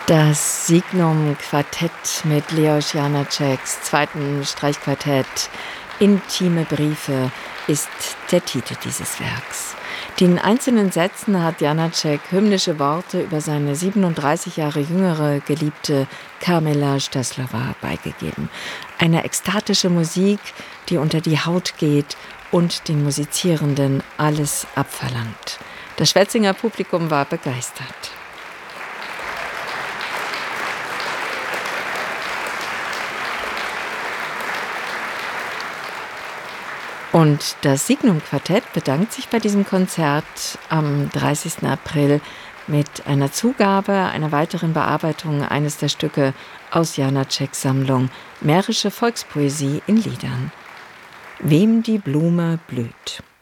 Das Signum-Quartett mit Leos Janáčeks zweiten Streichquartett „Intime Briefe" ist der Titel dieses Werks. Den einzelnen Sätzen hat Janáček hymnische Worte über seine 37 Jahre jüngere Geliebte Kamila Šťastlová beigegeben. Eine ekstatische Musik, die unter die Haut geht und den Musizierenden alles abverlangt. Das Schwetzinger Publikum war begeistert. Und das Signum-Quartett bedankt sich bei diesem Konzert am 30. April mit einer Zugabe, einer weiteren Bearbeitung eines der Stücke aus Janáčeks Sammlung Mährische Volkspoesie in Liedern. Wem die Blume blüht.